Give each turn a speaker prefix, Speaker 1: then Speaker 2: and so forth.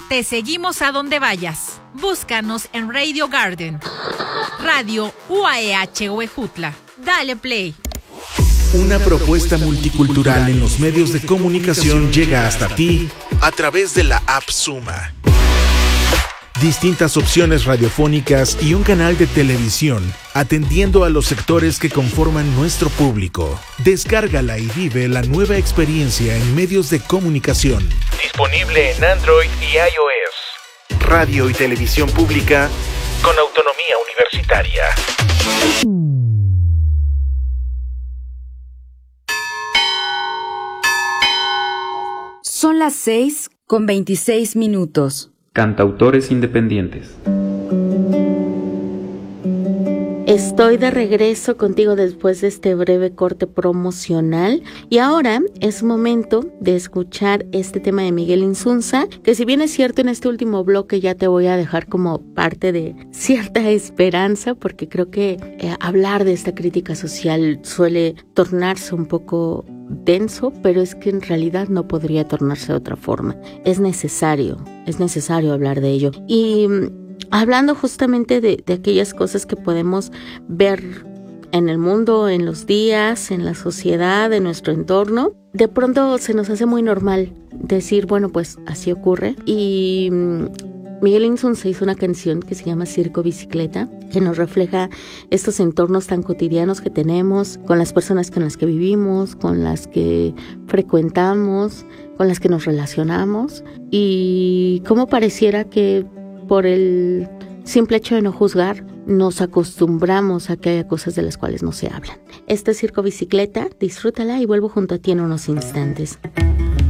Speaker 1: Te seguimos a donde vayas. Búscanos en Radio Garden, Radio UAEH Huejutla. Dale play.
Speaker 2: Una propuesta multicultural en los medios de comunicación llega hasta ti a través de la app Suma. Distintas opciones radiofónicas y un canal de televisión, atendiendo a los sectores que conforman nuestro público. Descárgala y vive la nueva experiencia en medios de comunicación. Disponible en Android y iOS. Radio y televisión pública con autonomía universitaria.
Speaker 3: Son las 6:26.
Speaker 4: Cantautores independientes.
Speaker 5: Estoy de regreso contigo después de este breve corte promocional y ahora es momento de escuchar este tema de Miguel Insunza, que si bien es cierto en este último bloque ya te voy a dejar como parte de cierta esperanza, porque creo que hablar de esta crítica social suele tornarse un poco denso, pero es que en realidad no podría tornarse de otra forma. Es necesario hablar de ello. Y hablando justamente de aquellas cosas que podemos ver en el mundo, en los días, en la sociedad, en nuestro entorno, de pronto se nos hace muy normal decir, bueno, pues así ocurre. Y Miguel Insunza hizo una canción que se llama Circo Bicicleta, que nos refleja estos entornos tan cotidianos que tenemos, con las personas con las que vivimos, con las que frecuentamos, con las que nos relacionamos, y cómo pareciera que por el simple hecho de no juzgar, nos acostumbramos a que haya cosas de las cuales no se hablan. Este es Circo Bicicleta, disfrútala y vuelvo junto a ti en unos instantes.